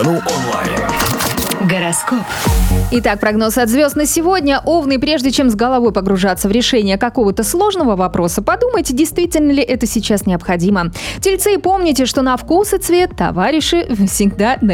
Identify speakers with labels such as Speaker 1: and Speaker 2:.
Speaker 1: Онлайн.
Speaker 2: Гороскоп.
Speaker 3: Итак, прогноз от звезд на сегодня. Овны, прежде чем с головой погружаться в решение какого-то сложного вопроса, подумайте, действительно ли это сейчас необходимо. Тельцы, помните, что на вкус и цвет товарищи всегда